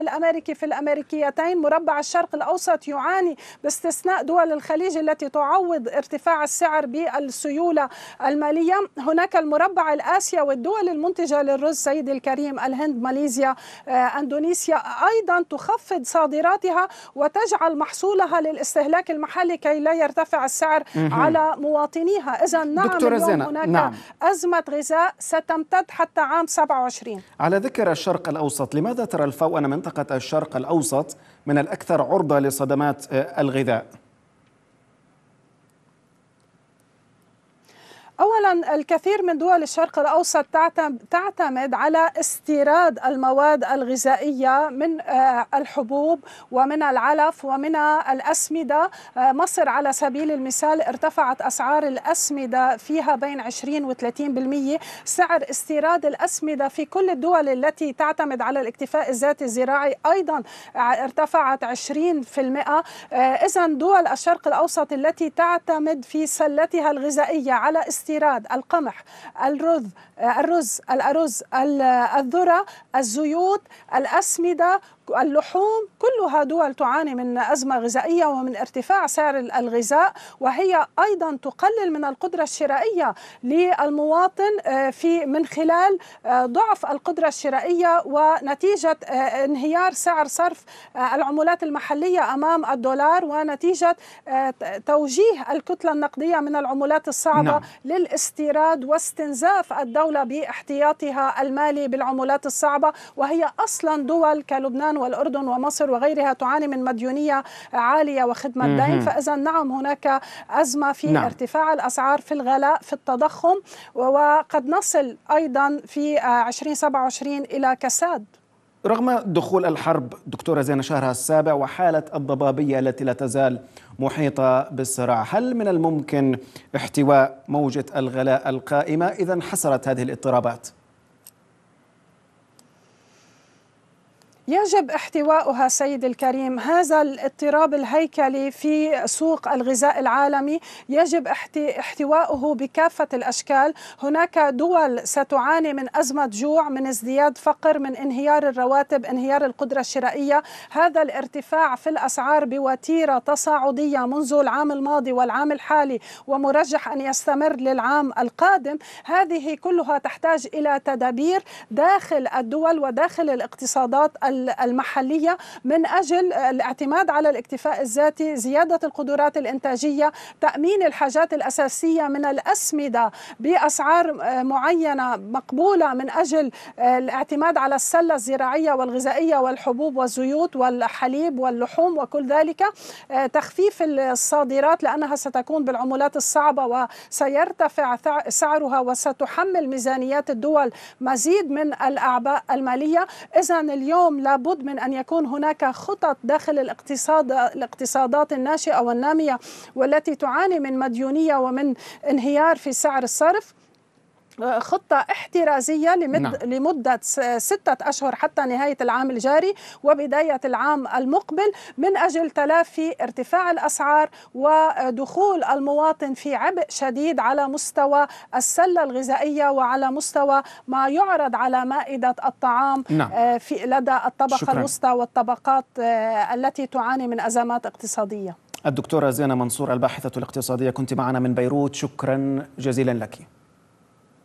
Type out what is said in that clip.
الأمريكي في الأمريكيتين. مربع الشرق الأوسط يعاني باستثناء دول الخليج التي تعوض ارتفاع السعر بالسيولة المالية. هناك المربع الآسيوي والدول المنتجة للرز سيدي الكريم، الهند، ماليزيا، أندونيسيا، أيضا تخفض صادراتها وتجعل محصولها للاستهلاك المحلي كي لا يرتفع السعر على مواطنيها. إذا نعم، اليوم هناك أزمة غذاء ستمتد حتى عام 27. على ذكر الشرق الأوسط، لماذا ترى الفو أن منطقة الشرق الأوسط من الأكثر عرضة لصدمات الغذاء؟ أولا، الكثير من دول الشرق الأوسط تعتمد على استيراد المواد الغذائية من الحبوب ومن العلف ومن الأسمدة. مصر على سبيل المثال ارتفعت أسعار الأسمدة فيها بين 20 و 30%. سعر استيراد الأسمدة في كل الدول التي تعتمد على الاكتفاء الذاتي الزراعي أيضا ارتفعت 20%. إذن دول الشرق الأوسط التي تعتمد في سلتها الغذائية على استيراد القمح، الرز، الذرة، الزيوت، الأسمدة، اللحوم، كلها دول تعاني من أزمة غذائية ومن ارتفاع سعر الغذاء، وهي أيضا تقلل من القدرة الشرائية للمواطن من خلال ضعف القدرة الشرائية ونتيجة انهيار سعر صرف العملات المحلية أمام الدولار، ونتيجة توجيه الكتلة النقدية من العملات الصعبة للاستيراد واستنزاف الدولة باحتياطها المالي بالعملات الصعبة. وهي أصلا دول كلبنان والأردن ومصر وغيرها تعاني من مديونية عالية وخدمة دين. فإذا نعم، هناك أزمة في ارتفاع الأسعار، في الغلاء، في التضخم، وقد نصل أيضا في 2027 إلى كساد. رغم دخول الحرب دكتورة زينة شهرها السابع وحالة الضبابية التي لا تزال محيطة بالصراع، هل من الممكن احتواء موجة الغلاء القائمة إذا انحسرت هذه الاضطرابات؟ يجب احتواؤها سيد الكريم. هذا الاضطراب الهيكلي في سوق الغذاء العالمي يجب احتواؤه بكافة الأشكال. هناك دول ستعاني من أزمة جوع، من ازدياد فقر، من انهيار الرواتب، انهيار القدرة الشرائية. هذا الارتفاع في الأسعار بوتيرة تصاعدية منذ العام الماضي والعام الحالي ومرجح أن يستمر للعام القادم. هذه كلها تحتاج إلى تدابير داخل الدول وداخل الاقتصادات المحلية من أجل الاعتماد على الاكتفاء الذاتي، زيادة القدرات الإنتاجية، تأمين الحاجات الأساسية من الأسمدة بأسعار معينة مقبولة من أجل الاعتماد على السلة الزراعية والغذائية والحبوب والزيوت والحليب واللحوم وكل ذلك، تخفيف الصادرات لأنها ستكون بالعملات الصعبة وسيرتفع سعرها وستحمل ميزانيات الدول مزيد من الأعباء المالية. إذن اليوم لابد من أن يكون هناك خطط داخل الاقتصادات الناشئة والنامية والتي تعاني من مديونية ومن انهيار في سعر الصرف، خطة احترازية لمدة 6 أشهر حتى نهاية العام الجاري وبداية العام المقبل من أجل تلافي ارتفاع الأسعار ودخول المواطن في عبء شديد على مستوى السلة الغذائية وعلى مستوى ما يعرض على مائدة الطعام لدى الطبقة الوسطى والطبقات التي تعاني من أزمات اقتصادية. الدكتورة زينة منصور الباحثة الاقتصادية كنت معنا من بيروت، شكرا جزيلا لك.